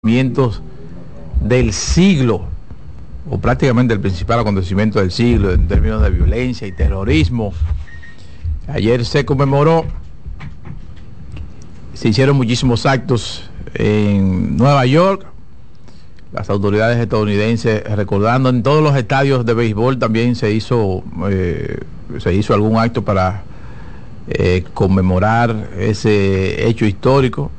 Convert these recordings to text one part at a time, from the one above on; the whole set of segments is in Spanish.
acontecimientos del siglo, o prácticamente el principal acontecimiento del siglo en términos de violencia y terrorismo. Ayer se conmemoró, se hicieron muchísimos actos en Nueva York, las autoridades estadounidenses recordando. En todos los estadios de béisbol también se hizo algún acto para conmemorar ese hecho histórico.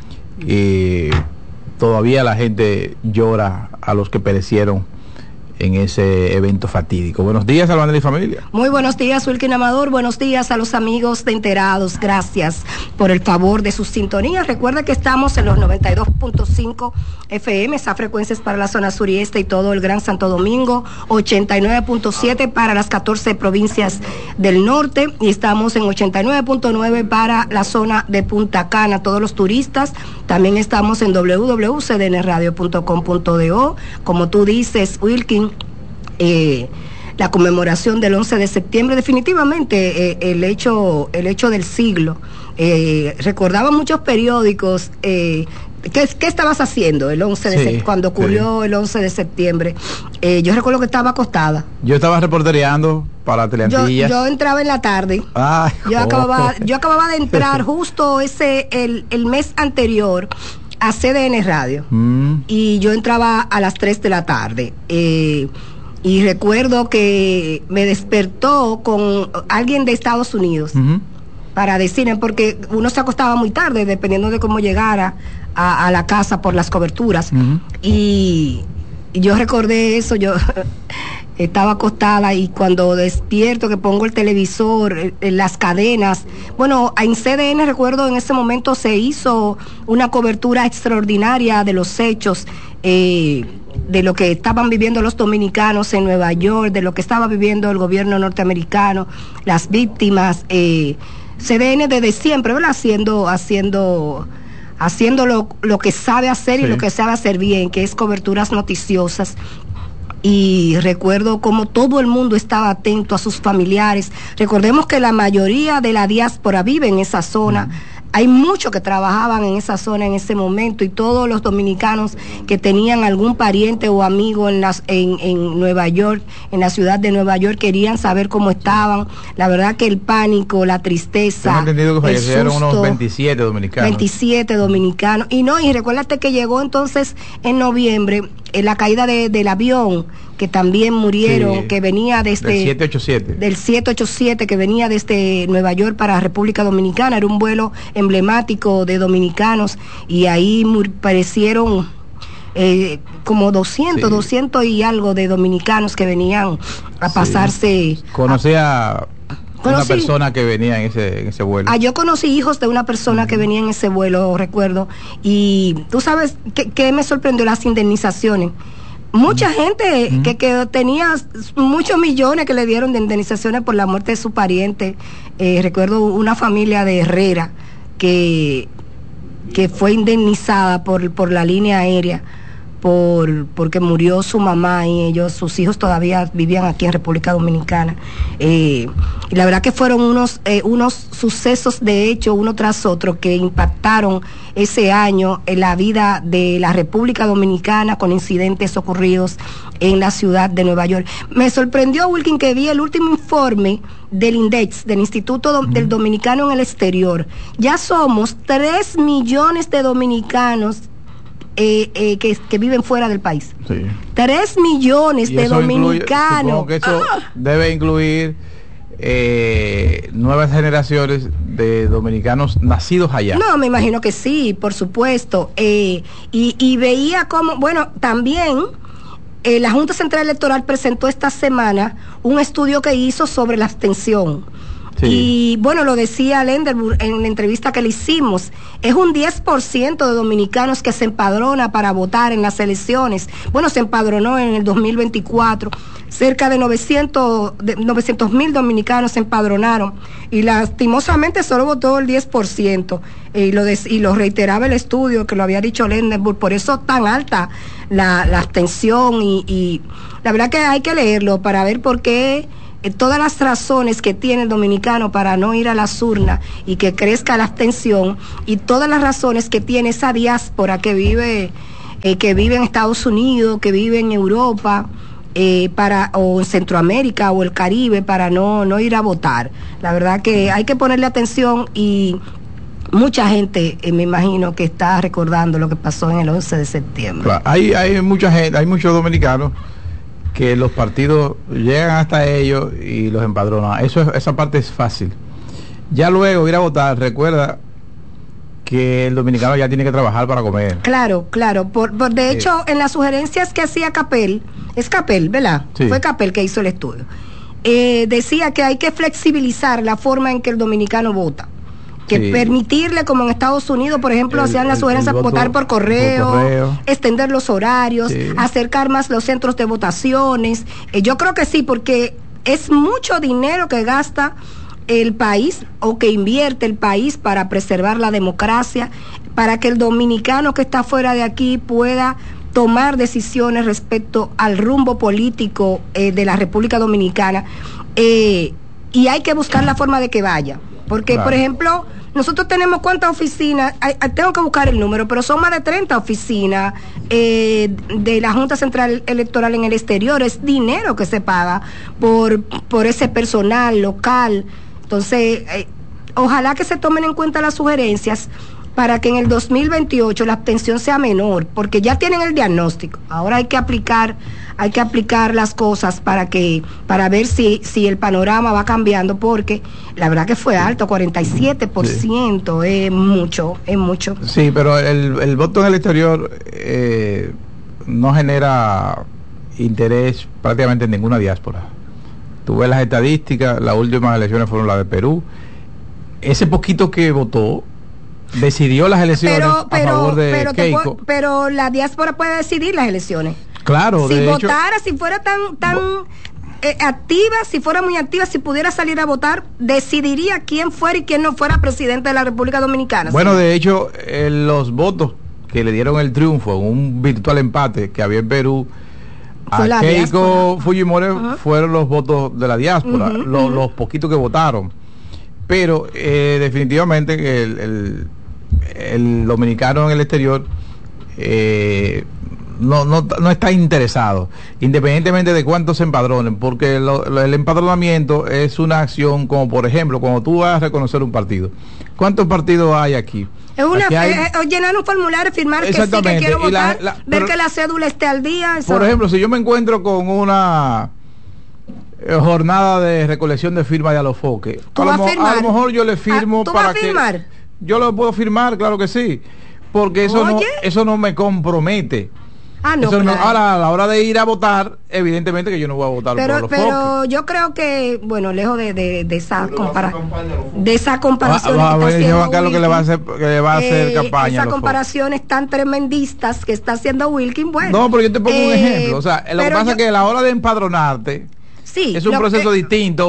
Todavía la gente llora a los que perecieron en ese evento fatídico. Buenos días, Albanel y familia. Muy buenos días, Wilkin Amador. Buenos días a los amigos de Enterados. Gracias por el favor de sus sintonías. Recuerda que estamos en los 92.5 FM, esa frecuencia es para la zona sur y este y todo el Gran Santo Domingo, 89.7 para las 14 provincias del norte, y estamos en 89.9 para la zona de Punta Cana, todos los turistas. También estamos en www.cdnradio.com.do. Como tú dices, Wilkin, la conmemoración del 11 de septiembre, definitivamente el hecho del siglo. Recordaba muchos periódicos. ¿Qué estabas haciendo el 11 de septiembre, cuando ocurrió el 11 de septiembre? Yo recuerdo que estaba acostada. Yo estaba reportereando para Teleantillas. Yo entraba en la tarde. Ay, yo acababa de entrar justo el mes anterior a CDN Radio. Y yo entraba a las 3 de la tarde. Y recuerdo que me despertó con alguien de Estados Unidos para decirme, porque uno se acostaba muy tarde, dependiendo de cómo llegara a la casa por las coberturas. Y yo recordé eso, yo estaba acostada y cuando despierto, que pongo el televisor, las cadenas. Bueno, en CDN recuerdo en ese momento se hizo una cobertura extraordinaria de los hechos, de lo que estaban viviendo los dominicanos en Nueva York, de lo que estaba viviendo el gobierno norteamericano, las víctimas. CDN desde siempre, ¿verdad? Haciendo lo que sabe hacer, sí, y lo que sabe hacer bien, que es coberturas noticiosas. Y recuerdo cómo todo el mundo estaba atento a sus familiares. Recordemos que la mayoría de la diáspora vive en esa zona. Hay muchos que trabajaban en esa zona en ese momento, y todos los dominicanos que tenían algún pariente o amigo en Nueva York, en la ciudad de Nueva York, querían saber cómo estaban. La verdad que el pánico, la tristeza, tengo entendido que fallecieron unos 27 dominicanos. 27 dominicanos. Y recuérdate que llegó entonces en noviembre la caída del avión, que también murieron, sí, que venía desde del 787 que venía desde Nueva York para República Dominicana. Era un vuelo emblemático de dominicanos, y ahí perecieron como 200 y algo de dominicanos que venían a pasarse. Conocí a una persona que venía en ese vuelo. Yo conocí hijos de una persona que venía en ese vuelo, recuerdo. Y tú sabes que me sorprendió las indemnizaciones. Mucha gente que tenía muchos millones que le dieron de indemnizaciones por la muerte de su pariente. Recuerdo una familia de Herrera que fue indemnizada por la línea aérea porque murió su mamá, y sus hijos todavía vivían aquí en República Dominicana. Y la verdad que fueron unos sucesos de hecho, uno tras otro, que impactaron ese año en la vida de la República Dominicana, con incidentes ocurridos en la ciudad de Nueva York. Me sorprendió, Wilkin, que vi el último informe del INDEX, del Instituto del Dominicano en el Exterior. Ya somos 3 millones de dominicanos que viven fuera del país. Sí. 3 millones de dominicanos. Supongo que eso debe incluir nuevas generaciones de dominicanos nacidos allá. No, me imagino que sí, por supuesto. Y veía como, bueno, también la Junta Central Electoral presentó esta semana un estudio que hizo sobre la abstención. Sí. Y bueno, lo decía Lenderburg en la entrevista que le hicimos, es un 10% de dominicanos que se empadrona para votar en las elecciones. Bueno, se empadronó en el 2024, cerca de 900,000 dominicanos se empadronaron, y lastimosamente solo votó el 10%, y lo reiteraba el estudio, que lo había dicho Lenderburg. Por eso tan alta la abstención, y la verdad que hay que leerlo para ver por qué todas las razones que tiene el dominicano para no ir a las urnas y que crezca la abstención, y todas las razones que tiene esa diáspora que vive que vive en Estados Unidos, que vive en Europa, o en Centroamérica o el Caribe, para no ir a votar. La verdad que hay que ponerle atención, y mucha gente, me imagino, que está recordando lo que pasó en el 11 de septiembre. Claro, hay mucha gente, hay muchos dominicanos que los partidos llegan hasta ellos y los empadronan. Esa parte es fácil. Ya luego ir a votar, recuerda que el dominicano ya tiene que trabajar para comer. Claro. De hecho, en las sugerencias que hacía Capel, es Capel, ¿verdad? Sí. Fue Capel que hizo el estudio. Decía que hay que flexibilizar la forma en que el dominicano vota. Que sí. Permitirle, como en Estados Unidos, por ejemplo, hacían las sugerencias, votar por correo, extender los horarios, sí. Acercar más los centros de votaciones. Yo creo que sí, porque es mucho dinero que gasta el país, o que invierte el país, para preservar la democracia, para que el dominicano que está fuera de aquí pueda tomar decisiones respecto al rumbo político de la República Dominicana, y hay que buscar la forma de que vaya, porque claro. Por ejemplo, nosotros tenemos ¿cuántas oficinas? Tengo que buscar el número, pero son más de 30 oficinas de la Junta Central Electoral en el exterior. Es dinero que se paga por ese personal local. Entonces, ojalá que se tomen en cuenta las sugerencias para que en el 2028 la abstención sea menor, porque ya tienen el diagnóstico. Ahora hay que aplicar las cosas para ver si el panorama va cambiando, porque la verdad que fue alto, 47%, sí. es mucho. Sí, pero el voto en el exterior no genera interés prácticamente en ninguna diáspora. Tú ves las estadísticas, las últimas elecciones fueron las de Perú. Ese poquito que votó decidió las elecciones a favor de Keiko. Pero la diáspora puede decidir las elecciones. Claro, si votara, si fuera tan activa, si fuera muy activa, si pudiera salir a votar, decidiría quién fuera y quién no fuera presidente de la República Dominicana. Bueno, ¿sí? De hecho, los votos que le dieron el triunfo en un virtual empate que había en Perú a Keiko Fujimori, fueron los votos de la diáspora, los poquitos que votaron. Pero definitivamente que el dominicano en el exterior no está interesado, independientemente de cuántos se empadronen, porque el empadronamiento es una acción como, por ejemplo, cuando tú vas a reconocer un partido. ¿Cuántos partidos hay aquí? Es llenar un formulario, firmar que sí, que quiero votar, ver que la cédula esté al día. Por ejemplo, si yo me encuentro con una jornada de recolección de firmas de Alofoque, a lo mejor yo le firmo. ¿Tú para vas a firmar? Yo lo puedo firmar, claro que sí, porque eso no me compromete. Claro. Ahora, a la hora de ir a votar, evidentemente que yo no voy a votar por los pero yo creo que, bueno, lejos de esa comparación que le va a hacer campaña. Esas comparaciones tan tremendistas que está haciendo Wilkin, bueno. No, pero yo te pongo un ejemplo. O sea, lo que pasa es que a la hora de empadronarte, sí, es un proceso distinto.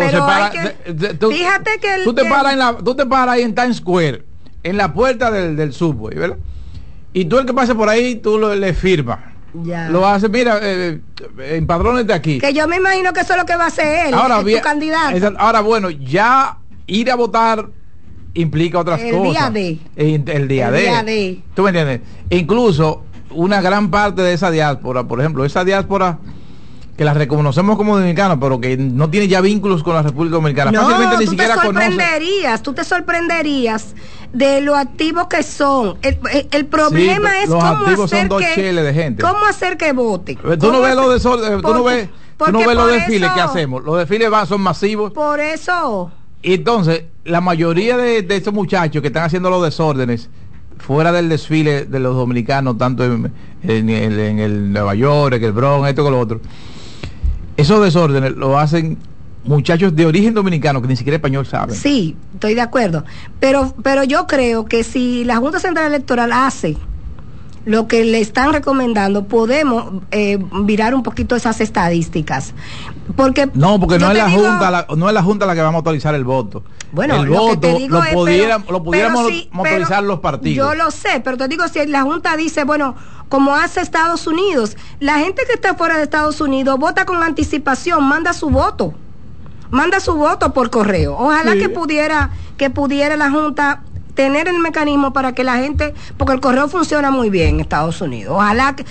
Fíjate que tú te paras ahí en Times Square, en la puerta del subway, ¿verdad? Y tú, el que pase por ahí, tú le firmas. Ya. Lo hace, mira, empadrónate aquí. Que yo me imagino que eso es lo que va a hacer él, tu candidato. Ahora, bueno, ya ir a votar implica otras cosas. El día D. ¿Tú me entiendes? Incluso una gran parte de esa diáspora, por ejemplo, esa diáspora que la reconocemos como dominicanos, pero que no tiene ya vínculos con la República Dominicana. No, fácilmente ni siquiera conoce. Tú te sorprenderías de lo activos que son. El problema es cómo hacer que vote. Tú no ves los desfiles que hacemos. Los desfiles son masivos. Por eso. Y entonces, la mayoría de estos muchachos que están haciendo los desórdenes fuera del desfile de los dominicanos, tanto en el Nueva York, en el Bronx, esto con lo otro, esos desórdenes lo hacen muchachos de origen dominicano que ni siquiera español saben. Sí, estoy de acuerdo, pero yo creo que si la Junta Central Electoral hace lo que le están recomendando, podemos virar un poquito esas estadísticas, porque no es la Junta la que va a motorizar el voto. Bueno, el voto lo pudiéramos motorizar los partidos. Yo lo sé, pero te digo, si la Junta dice, bueno, como hace Estados Unidos, la gente que está fuera de Estados Unidos vota con anticipación, manda su voto por correo. Ojalá que pudiera la Junta tener el mecanismo para que la gente, porque el correo funciona muy bien en Estados Unidos. Ojalá que